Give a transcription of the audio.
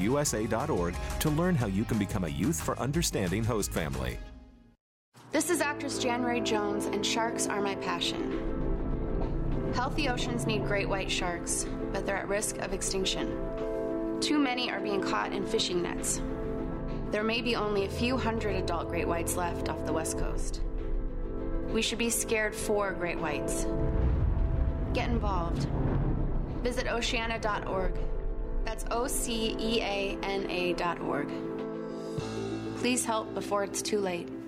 USA.org to learn how you can become a Youth for Understanding host family. This is actress Jan Ray Jones, and sharks are my passion. Healthy oceans need great white sharks, but they're at risk of extinction. Too many are being caught in fishing nets. There may be only a few hundred adult great whites left off the West Coast. We should be scared for great whites. Get involved. Visit oceana.org. That's OCEANA.org. Please help before it's too late.